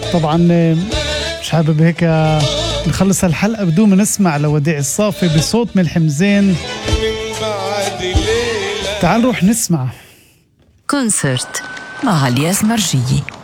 طبعا مش حابب هيك نخلص الحلقة بدون ما نسمع لوديع الصافي بصوت ملح مزين. تعال نروح نسمع كونسرت مع الياس مرجية.